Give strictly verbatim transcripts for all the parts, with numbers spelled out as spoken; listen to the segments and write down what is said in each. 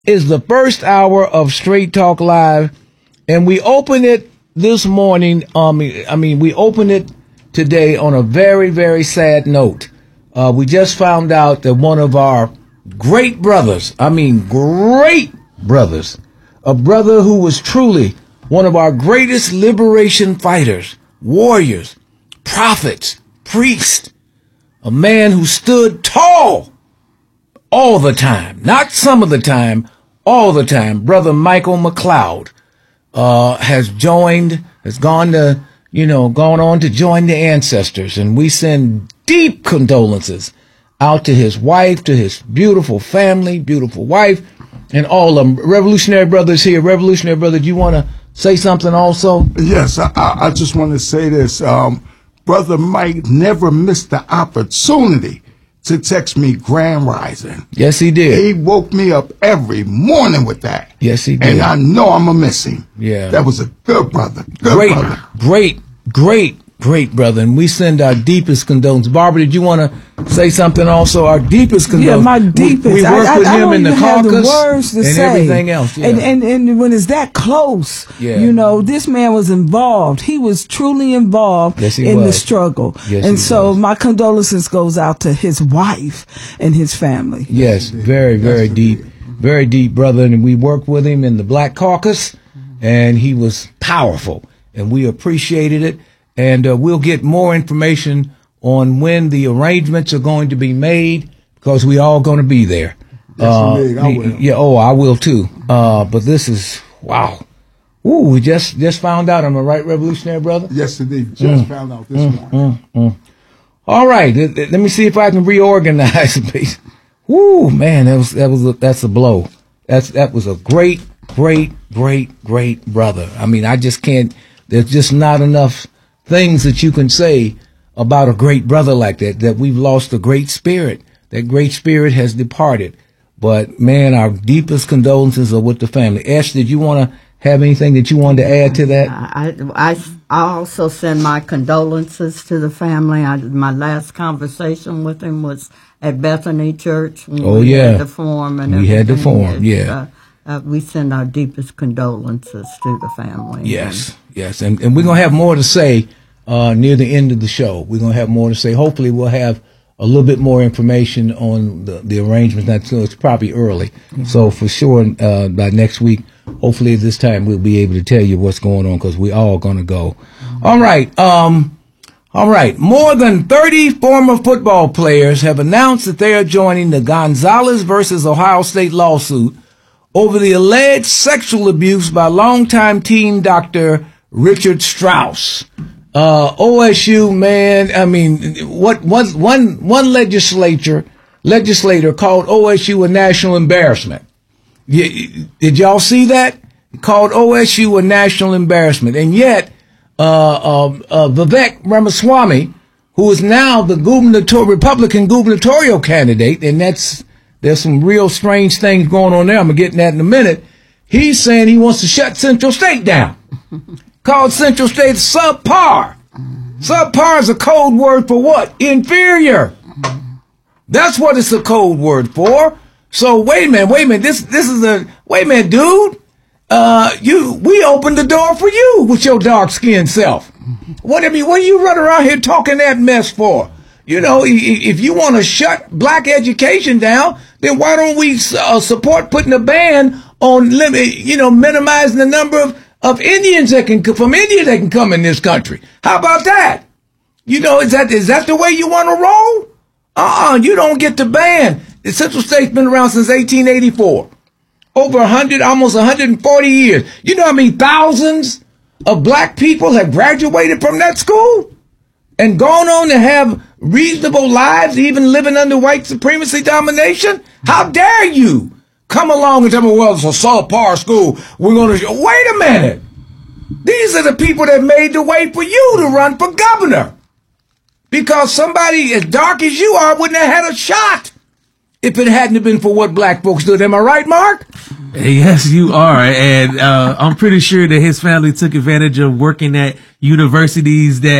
is the first hour of Straight Talk Live, and we open it this morning. Um, I mean, we open it today on a very, very sad note. Uh, we just found out that one of our great brothers, I mean, great brothers, a brother who was truly one of our greatest liberation fighters, warriors, prophets, priests, a man who stood tall all the time, not some of the time, all the time. Brother Michael McLeod uh, has joined, has gone to, you know, gone on to join the ancestors, and we send deep condolences out to his wife, to his beautiful family, beautiful wife, and all of them. Revolutionary Brothers here. Revolutionary Brother, do you want to say something also? Yes, I, I just want to say this. Um, Brother Mike never missed the opportunity to text me Grand Rising. Yes, he did. He woke me up every morning with that. Yes, he did. And I know I'm going to miss him. Yeah. That was a good brother. Good great, brother. Great, great, great brother. And we send our deepest condolences. Barbara, did you want to say something also? Our deepest condolences. Yeah, my deepest. We, we work I, with I, I him in the caucus the words to and say. everything else. Yeah. And, and and when it's that close, yeah. you know, this man was involved. He was truly involved yes, he in was. the struggle. Yes, and so was. my condolences goes out to his wife and his family. Yes, very, very yes, deep. Very deep, brother. And we worked with him in the Black Caucus, and he was powerful, and we appreciated it. And uh, we'll get more information on when the arrangements are going to be made, because we all going to be there. Yes, uh, indeed. I will. Yeah, oh, I will too. Uh, but this is, wow. Ooh, we just, just found out. Am I right, Revolutionary Brother? Yes, indeed. Just mm. found out this mm, morning. Mm, mm. All right. Let me see if I can reorganize a piece. Woo, man, that was, that was, a, that's a blow. That's, that was a great, great, great, great brother. I mean, I just can't, there's just not enough things that you can say about a great brother like that, that we've lost a great spirit. That great spirit has departed. But, man, our deepest condolences are with the family. Ash, did you want to have anything that you wanted to add to that? I, I, I also send my condolences to the family. I, my last conversation with him was at Bethany Church. When oh, we yeah. had the forum and we everything. had the forum, yeah. Uh, uh, we send our deepest condolences to the family. Yes, and, yes. And, and we're going to have more to say uh, near the end of the show. We're going to have more to say. Hopefully we'll have a little bit more information on the, the arrangements. Not so it's probably early. Mm-hmm. So for sure, uh, by next week, hopefully at this time, we'll be able to tell you what's going on, because we all going to go. Mm-hmm. All right. Um, all right. More than thirty former football players have announced that they are joining the Gonzalez versus Ohio State lawsuit over the alleged sexual abuse by longtime team doctor Richard Strauss. Uh, O S U, man, I mean, what one one one legislature legislator called O S U a national embarrassment. You, did y'all see that? He called O S U a national embarrassment, and yet uh, uh, uh, Vivek Ramaswamy, who is now the gubernatorial Republican gubernatorial candidate, and that's there's some real strange things going on there. I'm gonna get in that in a minute. He's saying he wants to shut Central State down. Called Central State subpar. Subpar is a code word for what? Inferior. That's what it's a code word for. So wait a minute, wait a minute. This this is a wait a minute, dude. Uh, you we opened the door for you with your dark skinned self. What I mean, what are you running around here talking that mess for? You know, if you want to shut black education down, then why don't we uh, support putting a ban on limit, you know, minimizing the number of, of Indians that can from India that can come in this country? How about that? You know, is that is that the way you want to roll? Uh-uh, you don't get to ban. The Central State's been around since eighteen eighty-four. Over one hundred, almost one hundred forty years. You know how many thousands of black people have graduated from that school and gone on to have reasonable lives, even living under white supremacy domination? How dare you come along and tell me, well, it's a subpar school. We're going to, wait a minute. These are the people that made the way for you to run for governor. Because somebody as dark as you are wouldn't have had a shot if it hadn't been for what black folks did. Am I right, Mark? Yes, you are. And uh, I'm pretty sure that his family took advantage of working at universities that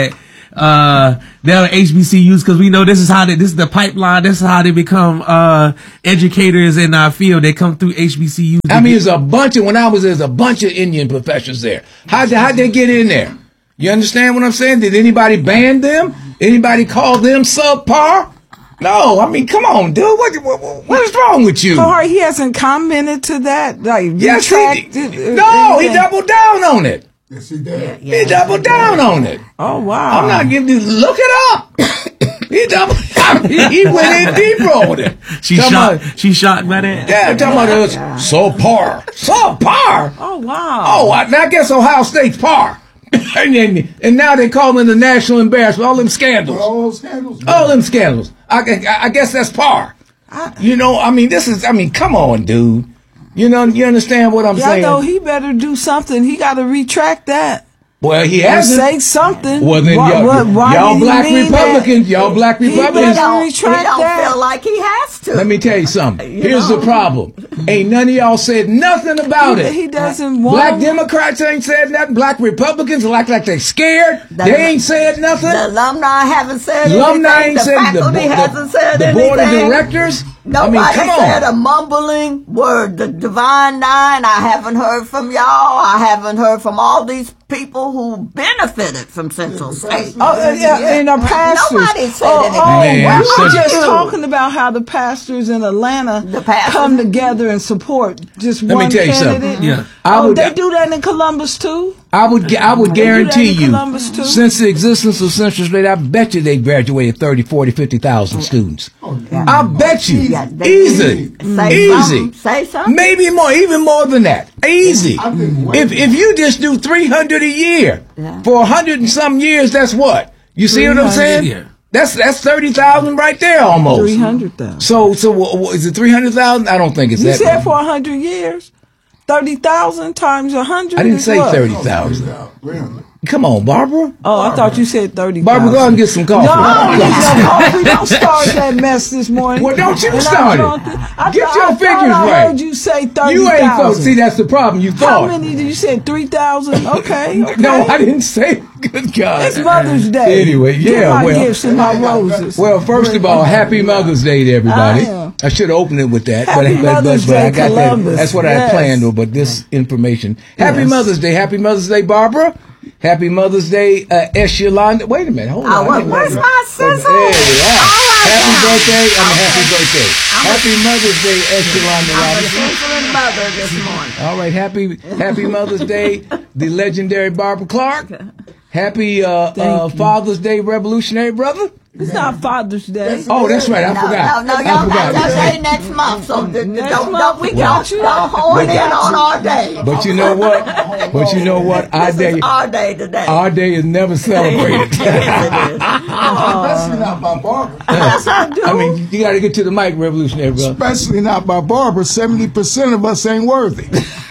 uh, down at H B C Us, because we know this is how they, this is the pipeline. This is how they become uh, educators in our field. They come through H B C Us. I mean, there's a bunch of, when I was there, there's a bunch of Indian professors there. How'd they, how'd they get in there? You understand what I'm saying? Did anybody ban them? Anybody call them subpar? No, I mean, come on, dude. What, what, what is wrong with you? Or he hasn't commented to that. Like, yes, he, retracted, no, uh, he doubled down on it. Yes, he did. He doubled down on it. Oh, wow. I'm not giving you, look it up. He doubled, he, he went in deeper on it. She Come shot. on. She shot by that. Yeah, I'm talking about this subpar. Subpar? Oh, wow. Oh, I, I guess Ohio State's par. and, and, and now they call them the national embarrassment. All them scandals. All those scandals. All them scandals. I, I, I guess that's par. You know, I mean, this is, I mean, come on, dude. You know, you understand what I'm Yeah, saying? I know he better do something. He got to retract that. Well, he Or hasn't. say something. Well, then Why- y'all, why- why y'all did he black mean Republicans, that? y'all black He Republicans. better don't, he retract don't that. feel like he has to. Let me tell you something. You Here's know? the problem. Ain't none of y'all said nothing about He, it. he doesn't want. Black Democrats ain't said nothing. Black Republicans like like they scared. The- they ain't said nothing. The alumni haven't said Alumni anything. ain't The said the, faculty the, hasn't said the anything. board of directors. Nobody I mean, come said on. a mumbling word. The Divine Nine, I haven't heard from y'all. I haven't heard from all these people who benefited from Central State. Oh, uh, yeah, and the pastors. Nobody said oh, anything. Oh, Man, we were such- just talking about how the pastors in Atlanta The pastors? come together and support just Let me one tell you something. candidate. Yeah. I Oh, would- they do that in Columbus too. I would gu- I would They do that guarantee in you, Columbus, too. since the existence of Central State, I bet you they graduated thirty, forty, fifty thousand students. Yeah. I bet you. Yeah, they Easy. did. Say Easy. something. Say something. Maybe more, even more than that. Easy. I think way If if you just do three hundred a year Yeah. for a hundred and some years, that's what? You see what I'm saying? Yeah. That's that's thirty thousand right there almost. Three hundred thousand. So so wha- wha- is it three hundred thousand? I don't think it's You that. said for a hundred years, thirty thousand times a hundred. I didn't is say what? thirty thousand. Yeah, really. Come on, Barbara. Oh, I thought you said thirty. Barbara, go out and get some coffee. No, I don't need no coffee. Don't start that mess this morning. Well, don't you And I start it. don't thi- I Get thought- your I thought figures I right. heard you say thirty. You ain't thought. See, that's the problem. You How thought. many did you say? Three thousand. Okay. Okay. No, I didn't say. Good God. It's Mother's Day. Anyway, Get yeah, my well- gifts and my roses. Well, first of all, happy Mother's Day to everybody. I am. I should have opened it with that, Happy but, but, but, Mother's but I Day, got Columbus. that. That's what I Yes. had planned, though, but this information. Happy Yes. Mother's Day. Happy Mother's Day, Barbara. Happy Mother's Day, uh, Eshelon. Wait a minute. Hold Oh, on. well, where's my sizzle? There you are. All right, Happy now. birthday. I mean, happy birthday. Happy Mother's Day, Eshelon I'm a Robinson. sizzling mother this morning. All right, happy Happy Mother's Day, the legendary Barbara Clark. Happy uh, uh, Thank you. Father's Day, revolutionary brother. It's not Father's Day. Oh, that's right. I No, forgot. no, no, I y'all forgot. got that day next month, so d- d- Next don't, month, don't, we don't, got you. don't horn in on our day. But you know what? But you know what? Our This day, is our day today. our day is never celebrated. Yes, it is. Especially not by Barbara. Yes, I do. I mean, you got to get to the mic, revolutionary brother. Especially not by Barbara. seventy percent of us ain't worthy.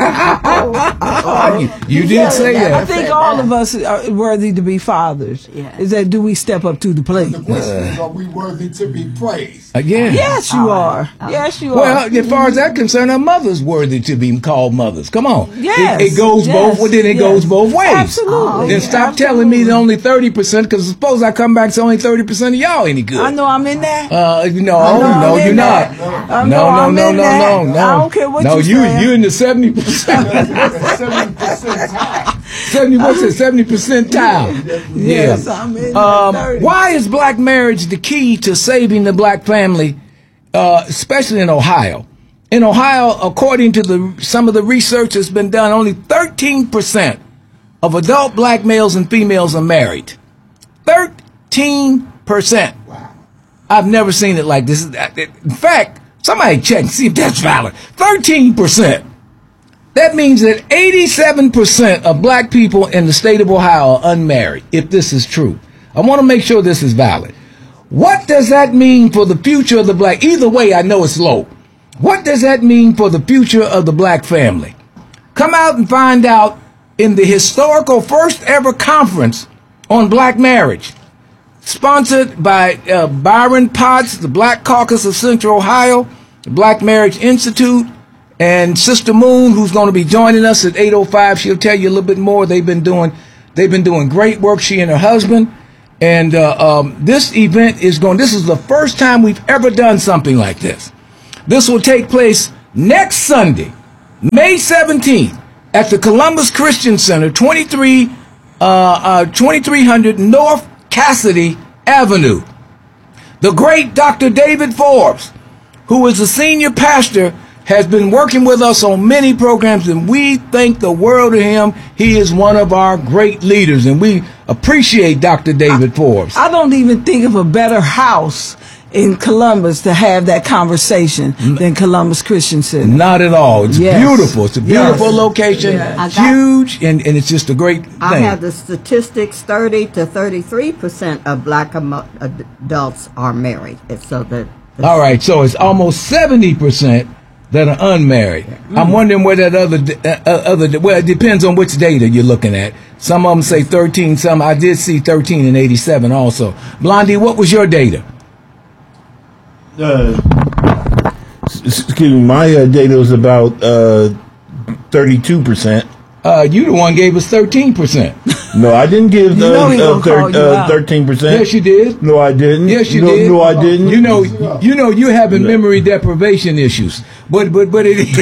You, you did say I that. think all of us are worthy to be fathers. Yeah. Is that do we step up to the plate? The question is, are we worthy to be praised? Again. Yes, you are. Yes, you are. Well, as far as that concerned, our mothers worthy to be called mothers. Come on. Yes, It, it goes yes, both, well, then it yes. goes both ways. Absolutely. Then stop telling me it's only thirty percent, because suppose I come back, it's only thirty percent of y'all any good. I know I'm in that. Uh, no, know no, I'm you're in not. that. I No, know no, I'm no, in no, that. no, no. I don't care what no, you you, saying. you in the seventy percent. seventy percent time. seventy percent, seventy percentile. Yes, Yeah. I'm in Um, that thirty. why is black marriage the key to saving the black family, uh, especially in Ohio? In Ohio, according to the some of the research that's been done, only thirteen percent of adult black males and females are married. thirteen percent. I've never seen it like this. In fact, somebody check and see if that's valid. thirteen percent. That means that eighty-seven percent of black people in the state of Ohio are unmarried, if this is true. I want to make sure this is valid. What does that mean for the future of the black? Either way, I know it's low. What does that mean for the future of the black family? Come out and find out in the historical first ever conference on black marriage, sponsored by uh, Byron Potts, the Black Caucus of Central Ohio, the Black Marriage Institute, and Sister Moon, who's going to be joining us at eight oh five. She'll tell you a little bit more. They've been doing, they've been doing great work, she and her husband. And uh, um, this event is going, this is the first time we've ever done something like this. This will take place next Sunday, May seventeenth, at the Columbus Christian Center, twenty-three, uh, uh, twenty-three hundred North Cassidy Avenue. The great Doctor David Forbes, who is a senior pastor, has been working with us on many programs, and we thank the world of him. He is one of our great leaders, and we appreciate Doctor David I, Forbes. I don't even think of a better house in Columbus to have that conversation than Columbus Christian Center. Not at all. It's yes. beautiful. It's a beautiful yes. location, yes. huge, and, and it's just a great thing. I have the statistics, thirty to thirty-three percent of black adults are married. So that. All right, so it's almost seventy percent that are unmarried. Mm. I'm wondering where that other, uh, other, well, it depends on which data you're looking at. Some of them say thirteen, some, I did see thirteen and eighty-seven also. Blondie, what was your data? Uh, excuse me, my uh, data was about uh, thirty-two percent. Uh, you the one gave us thirteen percent. No, I didn't give you know uh, uh, thir- uh, thirteen percent. Yes, you did. No, I didn't. Yes, you no, did. No, I didn't. You know, you know, you're having no. memory deprivation issues. But, but, but it.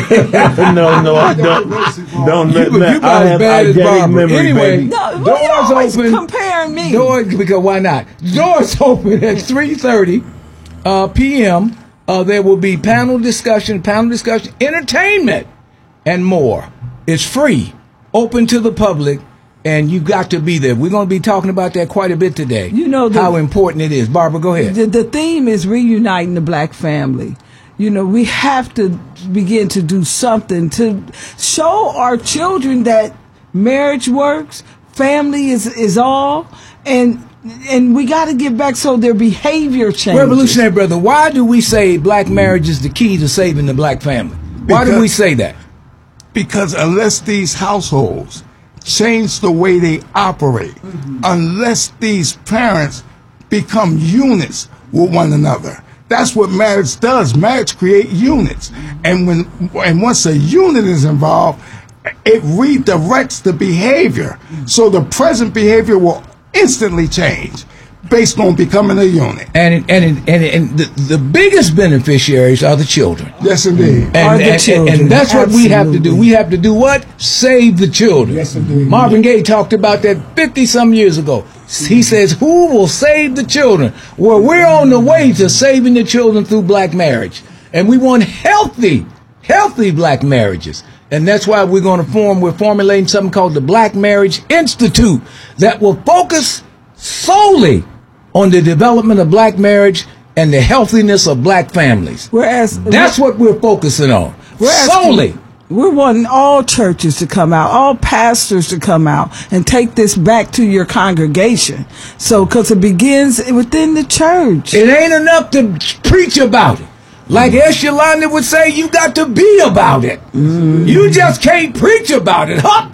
no, no, I don't. Don't. You, man, you I have bad as eidetic memory, anyway, baby. No, doors always open. Comparing me. Doors, because why not? Doors open at three thirty uh, p.m. Uh, there will be panel discussion, panel discussion, entertainment, and more. It's free, open to the public, and you got to be there. We're going to be talking about that quite a bit today. You know the, how important it is. Barbara, go ahead. The, the theme is reuniting the black family. You know, we have to begin to do something to show our children that marriage works, family is is all, and and we got to get back so their behavior changes. Revolutionary brother, why do we say black marriage is the key to saving the black family? Why because, do we say that? Because unless these households change the way they operate, mm-hmm. unless these parents become units with one another, that's what marriage does. Marriage creates units, and when and once a unit is involved, it redirects the behavior. So the present behavior will instantly change based on becoming a unit. And and and, and the, the biggest beneficiaries are the children. Yes, indeed. And, are the and, children. and, and that's Absolutely. what we have to do. We have to do what? Save the children. Yes, indeed. Marvin Gaye talked about that fifty-some years ago. He says, who will save the children? Well, we're on the way to saving the children through black marriage. And we want healthy, healthy black marriages. And that's why we're going to form, we're formulating something called the Black Marriage Institute that will focus solely on the development of black marriage and the healthiness of black families. Whereas that's what we're focusing on. Solely. We're wanting all churches to come out, all pastors to come out and take this back to your congregation. So, because it begins within the church. It ain't enough to preach about it. Like S. Yolanda would say, you got to be about it. Mm. You just can't preach about it. Hop,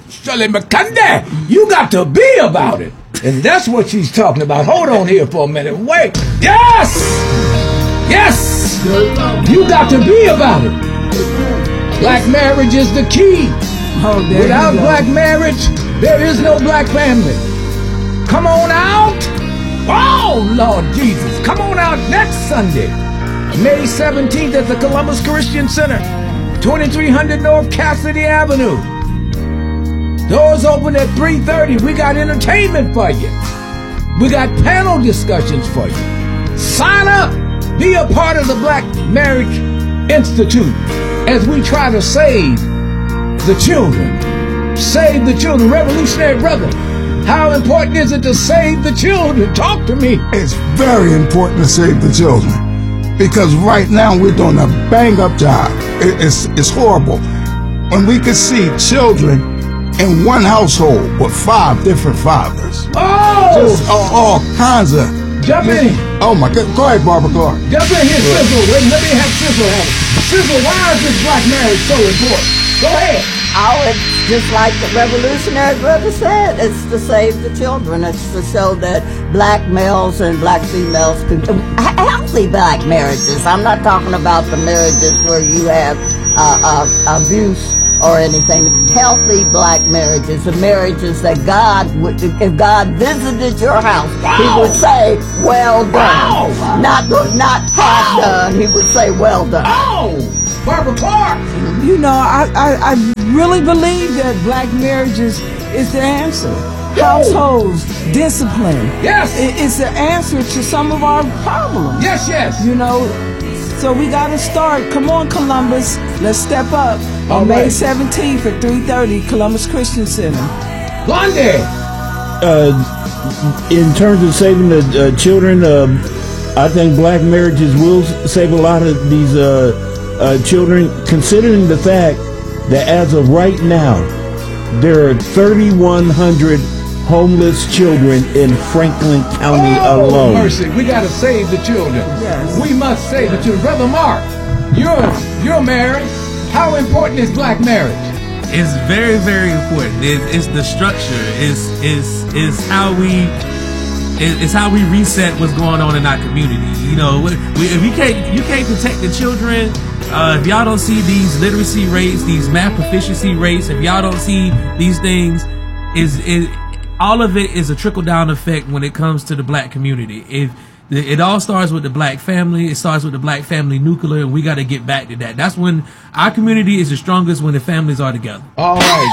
you got to be about it. And that's what she's talking about. Hold on here for a minute. Wait. Yes! Yes! You got to be about it. Black marriage is the key. Oh, without black marriage, there is no black family. Come on out. Oh, Lord Jesus. Come on out next Sunday, May seventeenth at the Columbus Christian Center, twenty-three hundred North Cassidy Avenue. Doors open at three thirty. We got entertainment for you. We got panel discussions for you. Sign up. Be a part of the Black Marriage Institute as we try to save the children. Save the children. Revolutionary brother, how important is it to save the children? Talk to me. It's very important to save the children because right now we're doing a bang-up job. It, it's, it's horrible. When we can see children in one household with five different fathers. Oh! Just all, all kinds of... Jump in. Oh my God. Go ahead, Barbara. Go ahead. Jump in here, Sizzle. Wait, let me have Sizzle have it. Sizzle, why is this black marriage so important? Go ahead. Oh, it's just like the revolutionary brother said. It's to save the children. It's to show that black males and black females can healthy black marriages. I'm not talking about the marriages where you have uh, uh, abuse or anything. Healthy black marriages, the marriages that God would, if God visited your house, wow. He would say, well done. Wow. Not, not half wow. done, He would say, well done. Oh, Barbara Clark. You know, I, I, I really believe that black marriages is the answer. Households, discipline. Yes. It, it's the answer to some of our problems. Yes, yes. You know, so we got to start. Come on, Columbus. Let's step up. All on right. May seventeenth at three thirty, Columbus Christian Center. Blondie. Uh, in terms of saving the uh, children, uh, I think black marriages will save a lot of these uh, uh, children, considering the fact that as of right now, there are thirty-one hundred homeless children in Franklin County oh, alone. Mercy, we got to save the children. Yes. We must save the children. Brother Mark, you're you're married. How important is black marriage? It's very, very important. It, it's the structure. It's it's it's how we it, it's how we reset what's going on in our community. You know, we, if you can't you can't protect the children. Uh, if y'all don't see these literacy rates, these math proficiency rates, if y'all don't see these things, is it all of it is a trickle down effect when it comes to the black community. If it all starts with the black family, it starts with the black family nuclear, and we got to get back to that. That's when our community is the strongest, when the families are together. All right.